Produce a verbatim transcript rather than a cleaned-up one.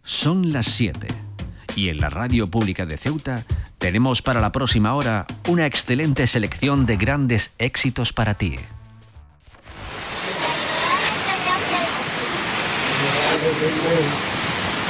Son las siete y en la Radio Pública de Ceuta tenemos para la próxima hora una excelente selección de grandes éxitos para ti.